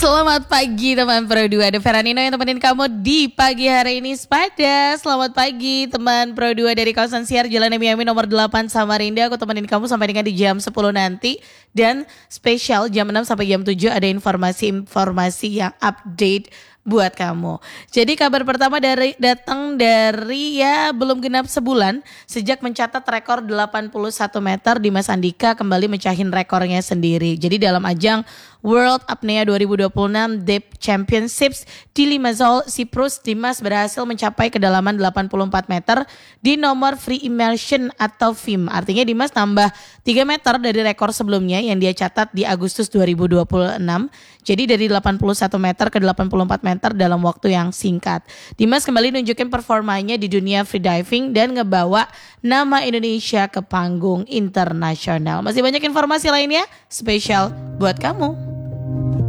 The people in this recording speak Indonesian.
Selamat pagi teman Pro 2. Ada Feranino yang temenin kamu di pagi hari ini. Spada, selamat pagi teman Pro 2 dari kawasan Siar Jalan Miami nomor 8 Samarinda. Aku temenin kamu sampai dengan di jam 10 nanti. Dan spesial jam 6 sampai jam 7 ada informasi-informasi yang update buat kamu. Jadi kabar pertama datang dari belum genap sebulan sejak mencatat rekor 81 meter, Dimas Andika kembali mencahin rekornya sendiri. Jadi dalam ajang World Apnea 2026 Deep Championships di Limassol, Siprus, Dimas berhasil mencapai kedalaman 84 meter di nomor free immersion atau FIM. Artinya Dimas tambah 3 meter dari rekor sebelumnya yang dia catat di Agustus 2026. Jadi dari 81 meter ke 84 meter dalam waktu yang singkat. Dimas kembali nunjukin performanya di dunia freediving dan ngebawa nama Indonesia ke panggung internasional. Masih banyak informasi lainnya spesial buat kamu.